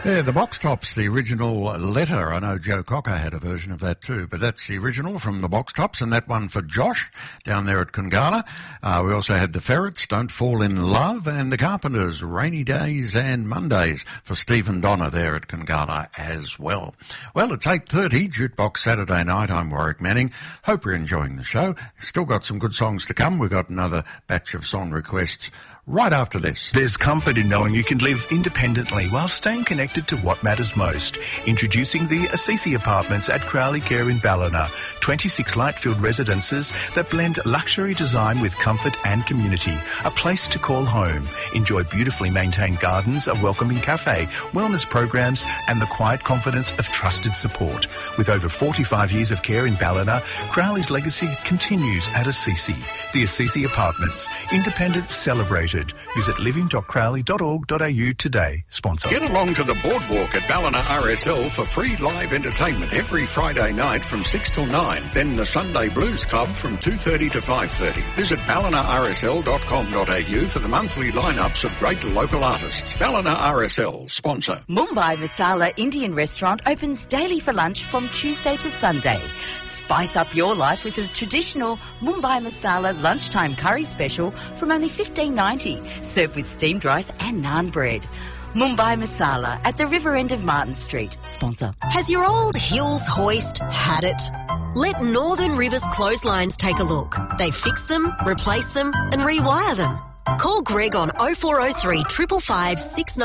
Yeah, the Box Tops, the original Letter. I know Joe Cocker had a version of that too, but that's the original from the Box Tops, and that one for Josh down there at Kungala. We also had the Ferrets, Don't Fall in Love, and the Carpenters, Rainy Days and Mondays for Stephen Donner there at Kungala as well. Well, it's 8:30, Jukebox Saturday night. I'm Warwick Manning. Hope you're enjoying the show. Still got some good songs to come. We've got another batch of song requests right after this. There's comfort in knowing you can live independently while staying connected to what matters most. Introducing the Assisi Apartments at Crowley Care in Ballina. 26 light-filled residences that blend luxury design with comfort and community. A place to call home. Enjoy beautifully maintained gardens, a welcoming cafe, wellness programs and the quiet confidence of trusted support. With over 45 years of care in Ballina, Crowley's legacy continues at Assisi. The Assisi Apartments. Independence celebrated. Visit living.crowley.org.au today. Sponsor. Get along to the boardwalk at Ballina RSL for free live entertainment every Friday night from 6 till 9. Then the Sunday Blues Club from 2:30 to 5:30. Visit ballinarsl.com.au for the monthly lineups of great local artists. Ballina RSL, sponsor. Mumbai Masala Indian Restaurant opens daily for lunch from Tuesday to Sunday. Spice up your life with a traditional Mumbai Masala lunchtime curry special from only $15.90, served with steamed rice and naan bread. Mumbai Masala at the river end of Martin Street. Sponsor. Has your old Hills hoist had it? Let Northern Rivers Clotheslines take a look. They fix them, replace them and rewire them. Call Greg on 0403 555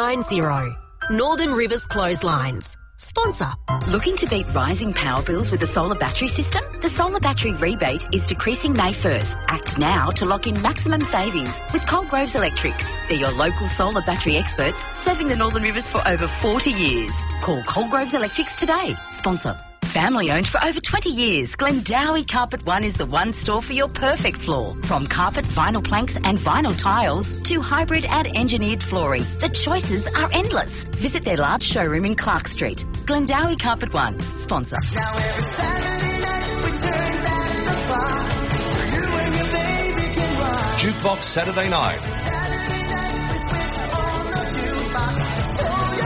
690. Northern Rivers Clotheslines. Sponsor. Looking to beat rising power bills with a solar battery system? The solar battery rebate is decreasing May 1st. Act now to lock in maximum savings with Coalgroves Electrics. They're your local solar battery experts serving the Northern Rivers for over 40 years. Call Coalgroves Electrics today. Sponsor. Family owned for over 20 years, Glendowie Carpet One is the one store for your perfect floor. From carpet, vinyl planks and vinyl tiles to hybrid and engineered flooring, the choices are endless. Visit their large showroom in Clark Street. Glendowie Carpet One. Sponsor. Now every Saturday night we turn back the clock so you and your baby can rock. Jukebox Saturday night. Saturday night we switch on the jukebox so you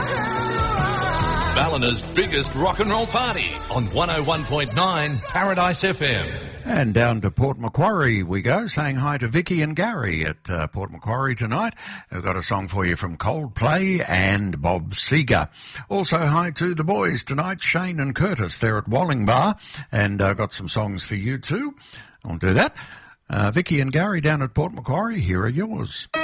rock. Ballina's biggest rock and roll party on 101.9 Paradise FM. And down to Port Macquarie we go, saying hi to Vicky and Gary at Port Macquarie tonight. We've got a song for you from Coldplay and Bob Seger. Also hi to the boys tonight, Shane and Curtis. They're at Wallingbar, and I've got some songs for you too. I'll do that. Vicky and Gary down at Port Macquarie, here are yours.